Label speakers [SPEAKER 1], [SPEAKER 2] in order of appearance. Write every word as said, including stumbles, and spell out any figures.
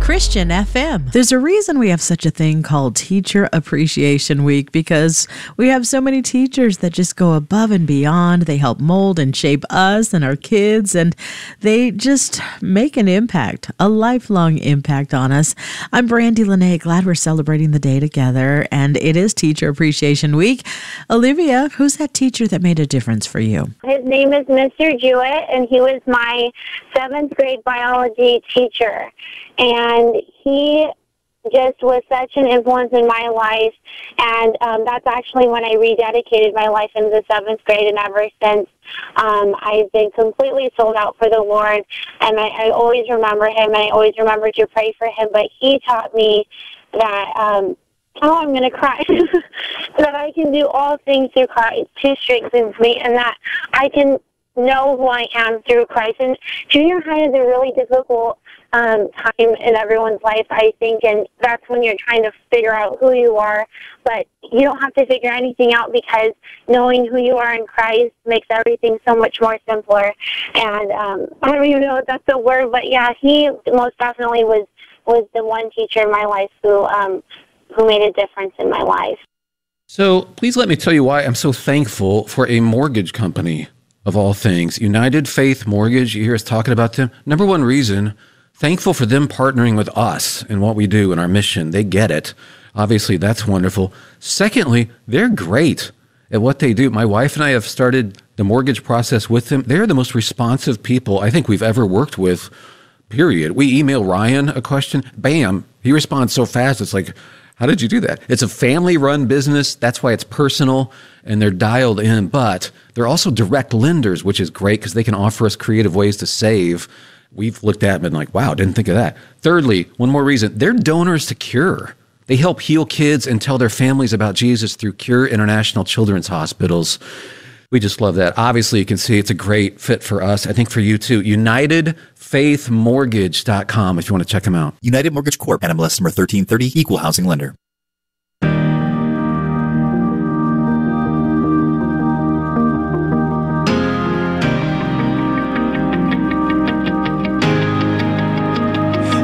[SPEAKER 1] Christian F M. There's a reason we have such a thing called Teacher Appreciation Week, because we have so many teachers that just go above and beyond. They help mold and shape us and our kids, and they just make an impact, a lifelong impact on us. I'm Brandy Lene. Glad we're celebrating the day together, and it is Teacher Appreciation Week. Olivia, who's that teacher that made a difference for you?
[SPEAKER 2] His name is Mister Jewett, and he was my seventh grade biology teacher. And he just was such an influence in my life. And um, that's actually when I rededicated my life in the seventh grade. And ever since, um, I've been completely sold out for the Lord. And I, I always remember him, and I always remember to pray for him. But he taught me that, um, oh, I'm going to cry, that I can do all things through Christ who strengthens me, and that I can know who I am through Christ. And junior high is a really difficult um, time in everyone's life, I think, and that's when you're trying to figure out who you are. But you don't have to figure anything out, because knowing who you are in Christ makes everything so much more simpler. And um, I don't even know if that's a word, but yeah, he most definitely was was the one teacher in my life who um, who made a difference in my life.
[SPEAKER 3] So please let me tell you why I'm so thankful for a mortgage company, of all things. United Faith Mortgage, you hear us talking about them. Number one reason, thankful for them partnering with us in what we do and our mission. They get it. Obviously, that's wonderful. Secondly, they're great at what they do. My wife and I have started the mortgage process with them. They're the most responsive people I think we've ever worked with, period. We email Ryan a question, bam, he responds so fast. It's like, how did you do that? It's a family-run business. That's why it's personal, and they're dialed in. But they're also direct lenders, which is great because they can offer us creative ways to save. We've looked at them and like, wow, didn't think of that. Thirdly, one more reason, they're donors to Cure. They help heal kids and tell their families about Jesus through Cure International Children's Hospitals. We just love that. Obviously, you can see it's a great fit for us. I think for you too. United Faith Mortgage dot com if you want to check them out.
[SPEAKER 4] United Mortgage Corp. N M L S number thirteen thirty, Equal Housing Lender.